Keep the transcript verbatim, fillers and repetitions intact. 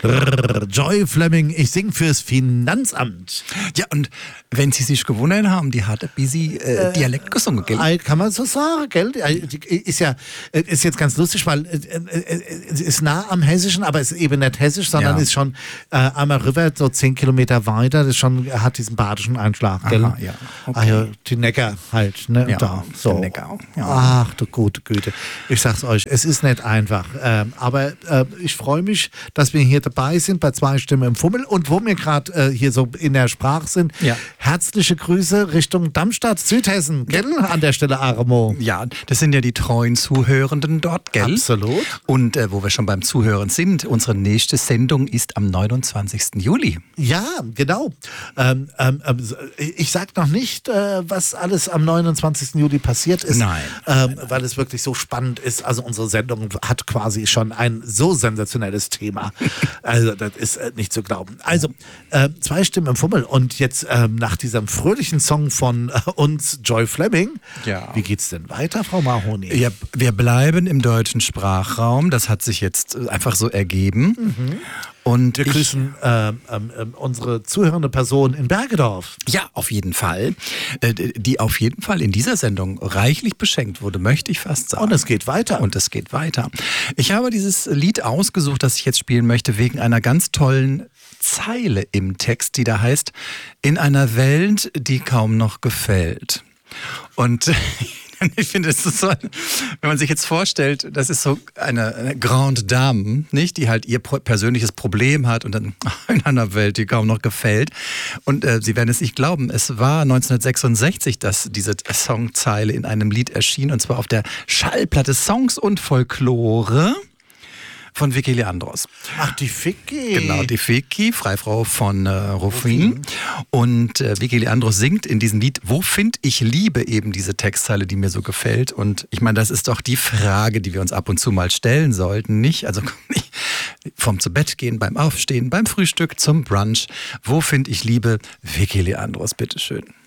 Joy Fleming, ich sing fürs Finanzamt. Ja, und wenn Sie sich gewundert haben, die hat ein bisschen äh, Dialekt gesungen, gell? Kann man so sagen, gell? Ist ja, ist jetzt ganz lustig, weil es ist nah am Hessischen, aber es ist eben nicht Hessisch, sondern Ja. ist schon äh, einmal rüber, so zehn Kilometer weiter, das ist schon, hat diesen badischen Einschlag, gell? Aha, ja, okay. Ah, ja, die Neckar halt, ne? Ja, da, so. der Neckar, ja. Ach du gute Güte. Ich sag's euch, es ist nicht einfach. Ähm, aber äh, ich freue mich, dass wir hier dabei sind bei zwei Stimmen im Fummel und wo wir gerade äh, hier so in der Sprache sind. Ja. Herzliche Grüße Richtung Darmstadt, Südhessen, gell? An der Stelle, Aremo. Ja, das sind ja die treuen Zuhörenden dort, gell? Absolut. Und äh, wo wir schon beim Zuhören sind, unsere nächste Sendung ist am neunundzwanzigsten Juli. Ja, genau. Ähm, ähm, ich sag noch nicht, äh, was alles am neunundzwanzigsten Juli passiert ist. Nein. Ähm, weil es wirklich so spannend ist. Also unsere Sendung hat quasi schon ein so sensationelles Thema. Also das ist äh, nicht zu glauben. Also äh, zwei Stimmen im Fummel und jetzt ähm, nach diesem fröhlichen Song von äh, uns, Joy Fleming. Ja. Wie geht's denn weiter, Frau Mahoney? Ja, wir bleiben im deutschen Sprachraum. Das hat sich jetzt einfach so ergeben. Mhm. Und Wir ich, grüßen ähm, ähm, unsere zuhörende Person in Bergedorf. ja, auf jeden Fall. Äh, die auf jeden Fall in dieser Sendung reichlich beschenkt wurde, möchte ich fast sagen. Und es geht weiter. Und es geht weiter. Ich habe dieses Lied ausgesucht, das ich jetzt spielen möchte, wegen einer ganz tollen Zeile im Text, die da heißt: In einer Welt, die kaum noch gefällt. Und ich finde, es ist so, wenn man sich jetzt vorstellt, das ist so eine, eine Grande Dame, nicht, die halt ihr persönliches Problem hat und dann in einer Welt, die kaum noch gefällt. Und äh, Sie werden es nicht glauben, es war neunzehnhundertsechsundsechzig, dass diese Songzeile in einem Lied erschien, und zwar auf der Schallplatte Songs und Folklore von Vicky Leandros. Ach, die Vicky. Genau, die Vicky, Freifrau von äh, Ruffin. Und äh, Vicky Leandros singt in diesem Lied: Wo find ich Liebe? Eben diese Textzeile, die mir so gefällt. Und ich meine, das ist doch die Frage, die wir uns ab und zu mal stellen sollten, nicht? Also vom zu Bett gehen, beim Aufstehen, beim Frühstück, zum Brunch. Wo find ich Liebe? Vicky Leandros, bitteschön.